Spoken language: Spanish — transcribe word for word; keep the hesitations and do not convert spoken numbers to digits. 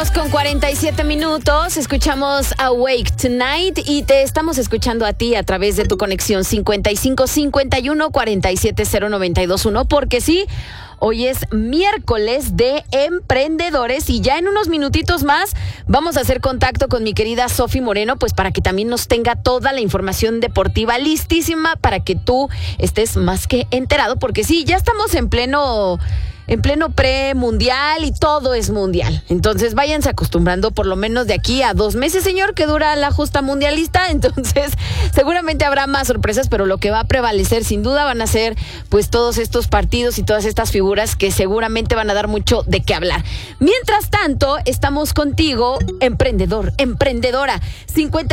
Con cuarenta y siete minutos, escuchamos Awake Tonight y te estamos escuchando a ti a través de tu conexión cincuenta y cinco cincuenta y uno cuarenta y siete cero noventa y dos uno, porque sí, hoy es miércoles de emprendedores y ya en unos minutitos más vamos a hacer contacto con mi querida Sofi Moreno, pues para que también nos tenga toda la información deportiva listísima para que tú estés más que enterado, porque sí, ya estamos en pleno... en pleno pre-mundial y todo es mundial. Entonces váyanse acostumbrando por lo menos de aquí a dos meses, señor, que dura la justa mundialista. Entonces seguramente habrá más sorpresas, pero lo que va a prevalecer sin duda van a ser pues todos estos partidos y todas estas figuras que seguramente van a dar mucho de qué hablar. Mientras tanto, estamos contigo, emprendedor, emprendedora. cincuenta